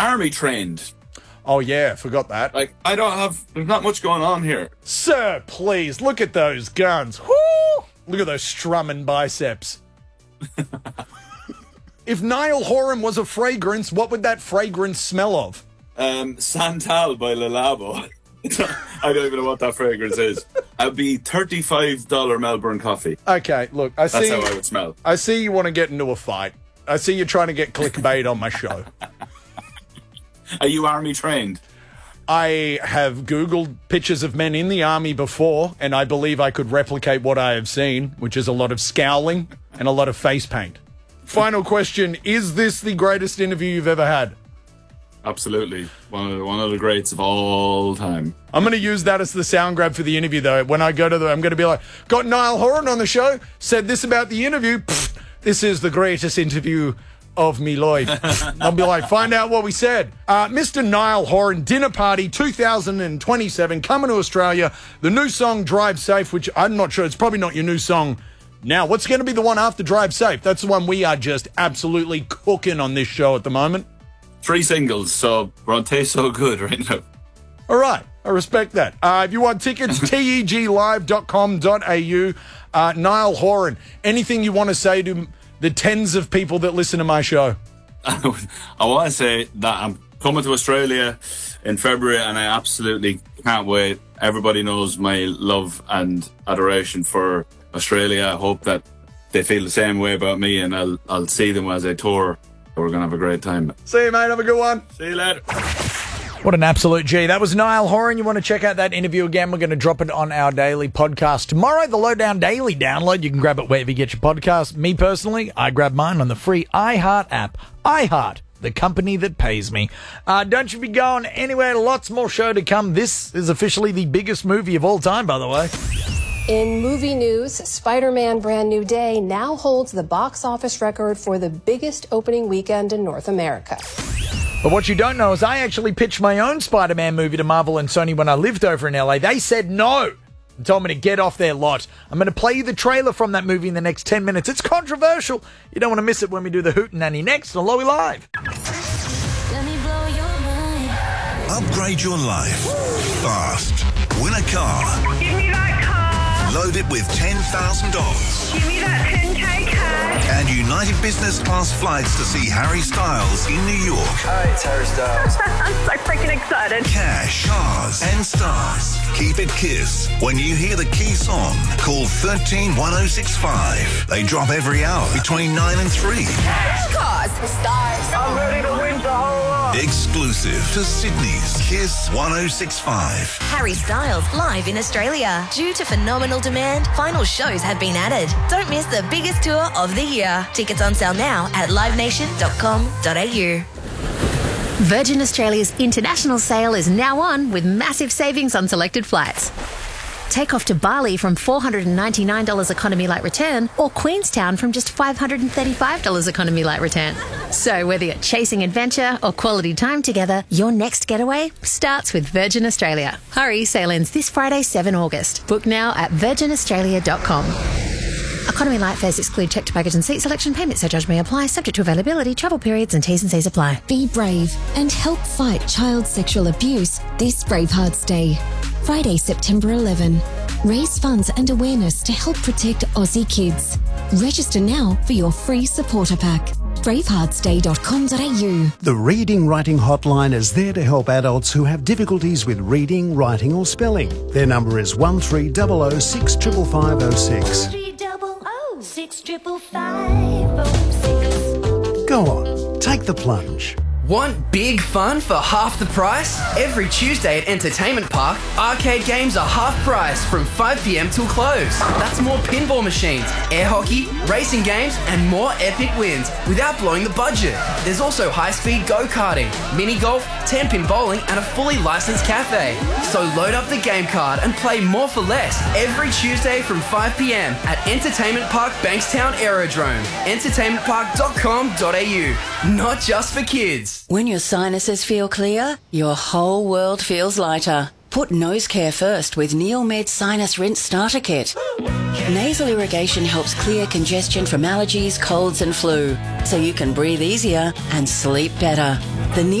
army trained. Oh, yeah, forgot that. Like, there's not much going on here. Sir, please, look at those guns. Woo! Look at those strumming biceps. If Niall Horan was a fragrance, what would that fragrance smell of? Santal by Le Labo. I don't even know what that fragrance is. I'd be $35 Melbourne coffee. Okay, look, That's how I would smell. I see you want to get into a fight. I see you trying to get clickbait on my show. Are you army trained? I have Googled pictures of men in the army before, and I believe I could replicate what I have seen, which is a lot of scowling and a lot of face paint. Final question, is this the greatest interview you've ever had? Absolutely. One of the greats of all time. I'm going to use that as the sound grab for the interview, though. When I go to I'm going to be like, got Niall Horan on the show, said this about the interview. Pfft, this is the greatest interview of me life. I'll be like, find out what we said. Mr. Niall Horan, Dinner Party 2027, coming to Australia. The new song, Drive Safe, which I'm not sure, it's probably not your new song now. What's going to be the one after Drive Safe? That's the one we are just absolutely cooking on this show at the moment. 3 singles, so we're on Taste So Good right now. All right, I respect that. If you want tickets, teglive.com.au. Niall Horan, anything you want to say to the tens of people that listen to my show? I want to say that I'm coming to Australia in February, and I absolutely can't wait. Everybody knows my love and adoration for Australia. I hope that they feel the same way about me, and I'll see them as I tour. We're going to have a great time. See you, mate. Have a good one. See you later. What an absolute G. That was Niall Horan. You want to check out that interview again? We're going to drop it on our daily podcast tomorrow. The Lowdown Daily download. You can grab it wherever you get your podcast. Me personally, I grab mine on the free iHeart app. iHeart, the company that pays me. Don't you be going anywhere. Lots more show to come. This is officially the biggest movie of all time, by the way. In movie news, Spider-Man Brand New Day now holds the box office record for the biggest opening weekend in North America. But what you don't know is I actually pitched my own Spider-Man movie to Marvel and Sony when I lived over in LA. They said no and told me to get off their lot. I'm going to play you the trailer from that movie in the next 10 minutes. It's controversial. You don't want to miss it when we do the Hootenanny next on Lowy Live. Let me blow your mind. Upgrade your life fast. Win a car. Give me that car. Load it with $10,000. Give me that 10K cash. And United Business Class flights to see Harry Styles in New York. Hi, it's Harry Styles. I'm so freaking excited. Cash, cars, and stars. Keep it KISS. When you hear the key song, call 131065. They drop every hour between 9 and 3. Cars, stars. I'm ready to win the whole lot. Exclusive to Sydney's KISS 1065. Harry Styles live in Australia. Due to phenomenal demand, final shows have been added. Don't miss the biggest tour of the year. Tickets on sale now at livenation.com.au. Virgin Australia's international sale is now on with massive savings on selected flights. Take off to Bali from $499 economy light return or Queenstown from just $535 economy light return. So whether you're chasing adventure or quality time together, your next getaway starts with Virgin Australia. Hurry, sale ends this Friday, 7 August. Book now at virginaustralia.com. Economy light fares exclude checked baggage and seat selection. Payment surcharge may apply, subject to availability, travel periods and T's and C's apply. Be brave and help fight child sexual abuse this Bravehearts Day. Friday, September 11. Raise funds and awareness to help protect Aussie kids. Register now for your free supporter pack. braveheartsday.com.au. The Reading Writing Hotline is there to help adults who have difficulties with reading, writing or spelling. Their number is 1300 65506. 300 65506. Go on, take the plunge. Want big fun for half the price? Every Tuesday at Entertainment Park, arcade games are half price from 5 p.m. till close. That's more pinball machines, air hockey, racing games, and more epic wins without blowing the budget. There's also high-speed go-karting, mini golf, 10-pin bowling, and a fully licensed cafe. So load up the game card and play more for less every Tuesday from 5 p.m. at Entertainment Park Bankstown Aerodrome. entertainmentpark.com.au. Not just for kids. When your sinuses feel clear, your whole world feels lighter. Put nose care first with Neomed Sinus Rinse Starter Kit. Nasal irrigation helps clear congestion from allergies, colds and flu, so you can breathe easier and sleep better. The